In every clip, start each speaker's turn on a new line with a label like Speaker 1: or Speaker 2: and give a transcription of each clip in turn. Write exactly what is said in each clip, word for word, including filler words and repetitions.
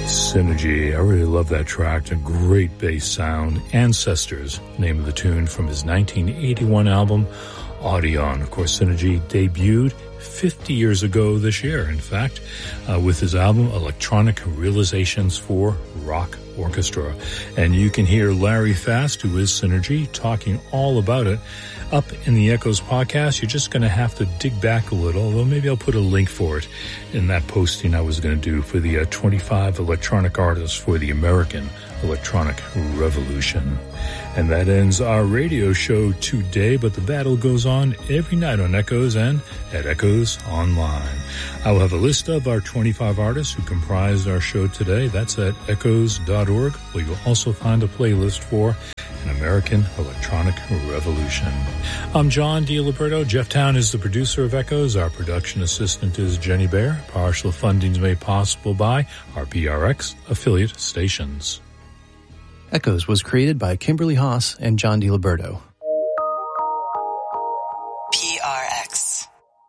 Speaker 1: Synergy. I really love that track. A great bass sound. Ancestors, name of the tune from his nineteen eighty-one album, Audion. Of course, Synergy debuted fifty years ago this year, in fact, uh, with his album Electronic Realizations for Rock Orchestra. And you can hear Larry Fast, who is Synergy, talking all about it up in the Echoes podcast. You're just going to have to dig back a little, although maybe I'll put a link for it in that posting I was going to do for the uh, twenty-five electronic artists for the American Electronic Revolution. And that ends our radio show today, but the battle goes on every night on Echoes and at Echoes Online. I will have a list of our twenty-five artists who comprised our show today. That's at echoes dot org, where you'll also find a playlist for an American Electronic Revolution. I'm John DiLiberto. Jeff Town is the producer of Echoes. Our production assistant is Jenny Bear. Partial funding is made possible by our P R X affiliate stations.
Speaker 2: Echoes was created by Kimberly Haas and John DiLiberto.
Speaker 3: P R X.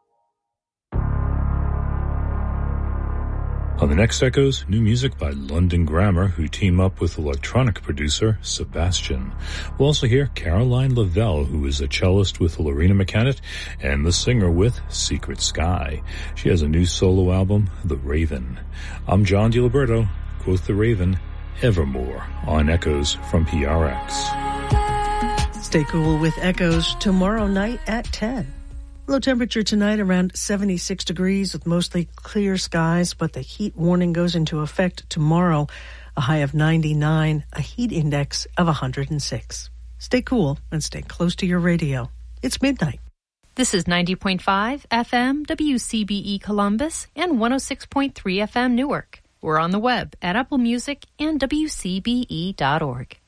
Speaker 1: On the next Echoes, new music by London Grammar, who team up with electronic producer Sebastian. We'll also hear Caroline Lavelle, who is a cellist with Lorena McKennitt and the singer with Secret Sky. She has a new solo album, The Raven. I'm John DiLiberto. Quote The Raven, Evermore on Echoes from P R X.
Speaker 4: Stay cool with Echoes tomorrow night at ten. Low temperature tonight around seventy-six degrees with mostly clear skies, but the heat warning goes into effect tomorrow. A high of ninety-nine, a heat index of one hundred six. Stay cool and stay close to your radio. It's midnight.
Speaker 5: This is ninety point five F M W C B E Columbus and one oh six point three F M Newark. We're on the web at Apple Music and W C B E dot org.